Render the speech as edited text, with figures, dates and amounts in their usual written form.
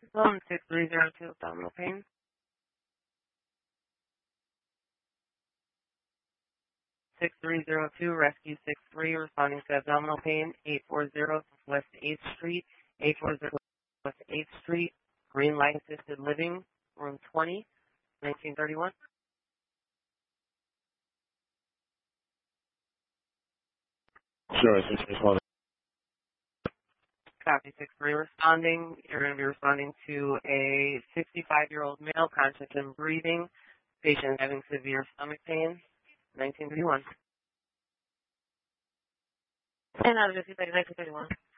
Phone 6302, abdominal pain. 6302, rescue 63, responding to abdominal pain, 840 West 8th Street, 840 West 8th Street, Green Light Assisted Living, room 20, 1931. Sure, 63 Copy 63 responding. You're going to be responding to a 65-year-old male, conscious and breathing, patient having severe stomach pain, 1931. And out of 1931.